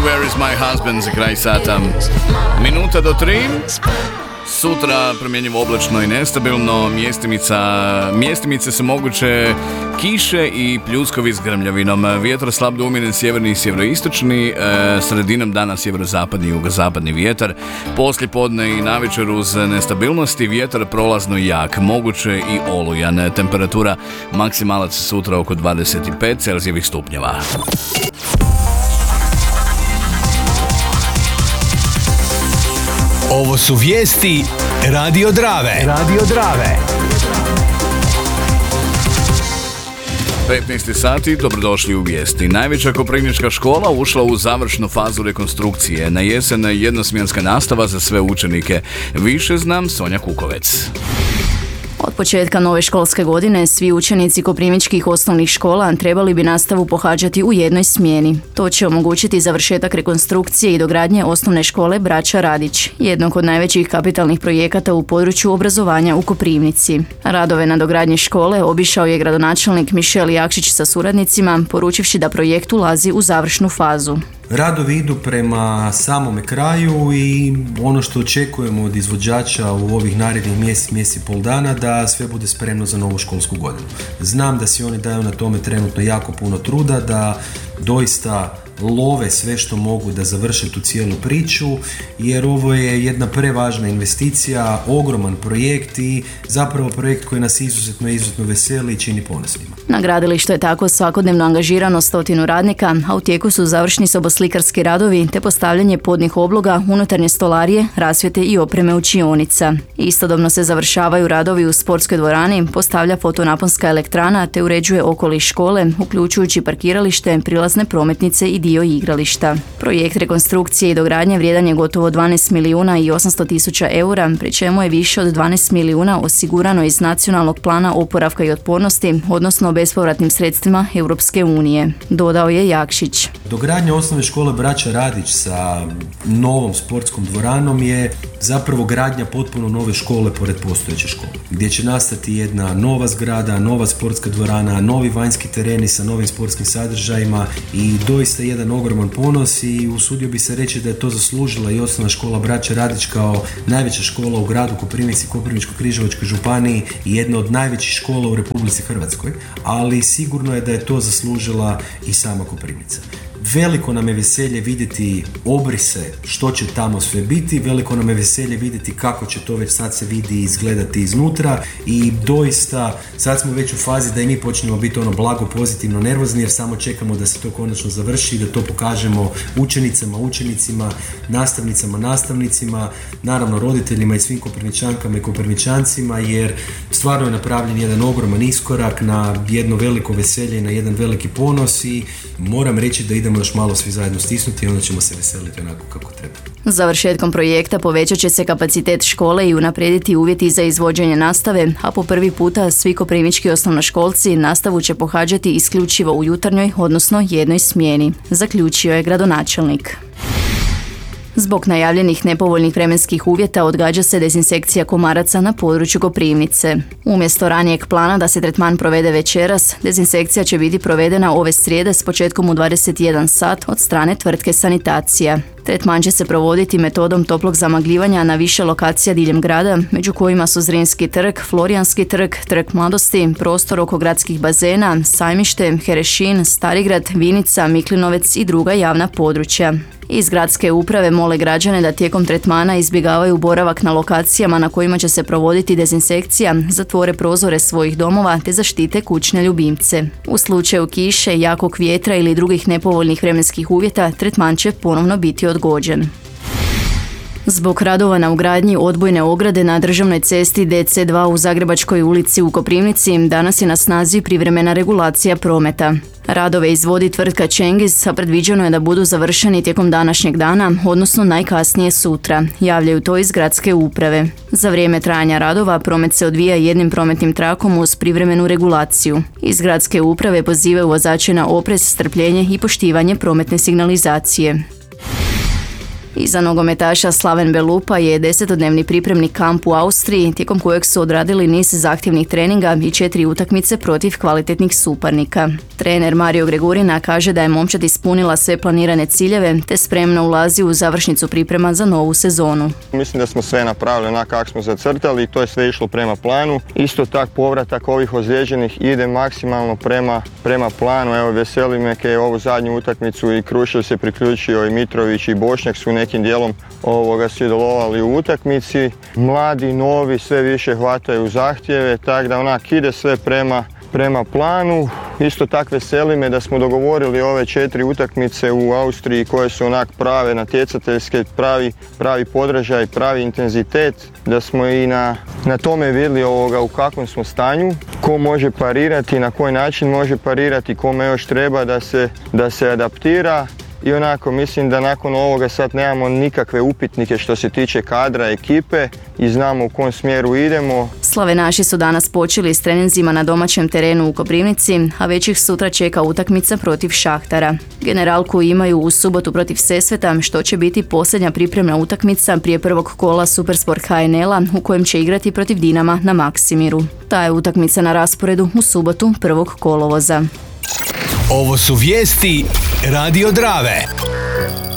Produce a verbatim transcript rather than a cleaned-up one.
Where is my husband za kraj sata. Minuta do tri. Sutra promjenjivo oblačno i nestabilno, mjestimica, mjestimice su moguće kiše i pljuskovi s grmljavinom. Vjetar slab do umjeren sjeverni i sjeveroistočni, e, sredinom dana sjeverozapadni i jugozapadni vjetar. Poslije podne i navečer uz nestabilnosti vjetar prolazno jak, moguće i olujan. Temperatura maksimalac sutra oko dvadeset pet Celzijevih stupnjeva. Ovo su vijesti Radio Drave. Radio Drave. petnaest sati, dobrodošli u vijesti. Najveća koprivnička škola ušla u završnu fazu rekonstrukcije. Na jesen jednosmjenska nastava za sve učenike. Više znam Sonja Kukovec. Od početka nove školske godine svi učenici koprivničkih osnovnih škola trebali bi nastavu pohađati u jednoj smjeni. To će omogućiti završetak rekonstrukcije i dogradnje osnovne škole Braća Radić, jednog od najvećih kapitalnih projekata u području obrazovanja u Koprivnici. Radove na dogradnji škole obišao je gradonačelnik Mišel Jakšić sa suradnicima, poručivši da projekt ulazi u završnu fazu. Radovi idu prema samome kraju i ono što očekujemo od izvođača u ovih narednih mjesec, mjesec i pol dana da sve bude spremno za novu školsku godinu. Znam da si oni daju na tome trenutno jako puno truda, da doista love sve što mogu da završe tu cijelu priču, jer ovo je jedna prevažna investicija, ogroman projekt i zapravo projekt koji nas izuzetno, izuzetno veseli i čini ponosnima. Na gradilištu je tako svakodnevno angažirano stotinu radnika, a u tijeku su završni soboslikarski radovi te postavljanje podnih obloga, unutarnje stolarije, rasvjete i opreme učionica. Istodobno se završavaju radovi u sportskoj dvorani, postavlja fotonaponska elektrana te uređuje okoliš škole, uključujući parkiralište, prilazne prometnice i dio igrališta. Projekt rekonstrukcije i dogradnje vrijedan je gotovo dvanaest milijuna i osamsto tisuća eura, pri čemu je više od dvanaest milijuna osigurano iz Nacionalnog plana oporavka i otpornosti, odnosno bespovratnim sredstvima Europske unije, dodao je Jakšić. Dogradnja osnovne škole Braća Radić sa novom sportskom dvoranom je zapravo gradnja potpuno nove škole pored postojeće škole, gdje će nastati jedna nova zgrada, nova sportska dvorana, novi vanjski tereni sa novim sportskim sadržajima i doista jedan ogroman ponos i usudio bi se reći da je to zaslužila i osnovna škola Braća Radić kao najveća škola u gradu Koprivnici, Koprivničko-križevačkoj županiji i jedna od najvećih škola u Republici Hrvatskoj, ali sigurno je da je to zaslužila i sama Koprivnica. Veliko nam je veselje vidjeti obrise što će tamo sve biti, veliko nam je veselje vidjeti kako će to već sad se vidi i izgledati iznutra i doista sad smo već u fazi da i mi počnemo biti ono blago pozitivno nervozni jer samo čekamo da se to konačno završi i da to pokažemo učenicama, učenicima, nastavnicama, nastavnicima, naravno roditeljima i svim Koprivničankama i Koprivničancima jer stvarno je napravljen jedan ogroman iskorak na jedno veliko veselje i na jedan veliki ponos i moram reći da idemo još malo svi zajedno stisnuti i onda ćemo se veseliti onako kako treba. Završetkom projekta povećat će se kapacitet škole i unaprijediti uvjeti za izvođenje nastave, a po prvi puta svi koprivnički osnovnoškolci nastavu će pohađati isključivo u jutarnjoj, odnosno jednoj smjeni, zaključio je gradonačelnik. Zbog najavljenih nepovoljnih vremenskih uvjeta odgađa se dezinsekcija komaraca na području Koprivnice. Umjesto ranijeg plana da se tretman provede večeras, dezinsekcija će biti provedena ove srijede s početkom u dvadeset jedan sat od strane tvrtke Sanitacija. Tretman će se provoditi metodom toplog zamagljivanja na više lokacija diljem grada, među kojima su Zrinski trg, Florijanski trg, Trg mladosti, prostor oko gradskih bazena, Sajmište, Herešin, Starigrad, Vinica, Miklinovec i druga javna područja. Iz gradske uprave mole građane da tijekom tretmana izbjegavaju boravak na lokacijama na kojima će se provoditi dezinsekcija, zatvore prozore svojih domova te zaštite kućne ljubimce. U slučaju kiše, jakog vjetra ili drugih nepovoljnih vremenskih uvjeta, tretman će ponovno biti odgođen. Zbog radova na ugradnji odbojne ograde na državnoj cesti D C dva u Zagrebačkoj ulici u Koprivnici danas je na snazi privremena regulacija prometa. Radove izvodi tvrtka Cengiz, a predviđeno je da budu završeni tijekom današnjeg dana, odnosno najkasnije sutra, javljaju to iz gradske uprave. Za vrijeme trajanja radova promet se odvija jednim prometnim trakom uz privremenu regulaciju. Iz gradske uprave pozivaju vozače na oprez, strpljenje i poštivanje prometne signalizacije. Iza nogometaša Slaven Belupa je desetodnevni pripremni kamp u Austriji, tijekom kojeg su odradili niz zahtjevnih treninga i četiri utakmice protiv kvalitetnih suparnika. Trener Mario Gregurina kaže da je momčad ispunila sve planirane ciljeve te spremno ulazi u završnicu priprema za novu sezonu. Mislim da smo sve napravili onako kako smo zacrtali i to je sve išlo prema planu. Isto tak povratak ovih ozlijeđenih ide maksimalno prema, prema planu. Evo, veseli me ke ovu zadnju utakmicu i Krušev se priključio i Mitrović i Bošnjak su nekim dijelom ovoga sudjelovali u utakmici. Mladi, novi, sve više hvataju zahtjeve, tako da onak ide sve prema prema planu. Isto tako veseli me da smo dogovorili ove četiri utakmice u Austriji koje su onak prave natjecateljske, pravi, pravi podražaj, pravi intenzitet, da smo i na, na tome vidjeli ovoga u kakvom smo stanju, ko može parirati, na koji način može parirati, kome još treba da se, da se adaptira. I onako mislim da nakon ovoga sad nemamo nikakve upitnike što se tiče kadra, ekipe i znamo u kom smjeru idemo. Slavenaši su danas počeli s treninzima na domaćem terenu u Koprivnici, a već ih sutra čeka utakmica protiv Šahtara. Generalku imaju u subotu protiv Sesveta, što će biti posljednja pripremna utakmica prije prvog kola Supersport H N L-a u kojem će igrati protiv Dinama na Maksimiru. Ta je utakmica na rasporedu u subotu prvog kolovoza. Ovo su vijesti Radio Drave.